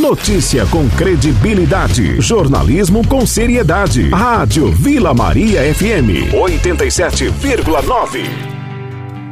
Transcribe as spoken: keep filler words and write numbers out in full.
Notícia com credibilidade. Jornalismo com seriedade. Rádio Vila Maria F M oitenta e sete vírgula nove.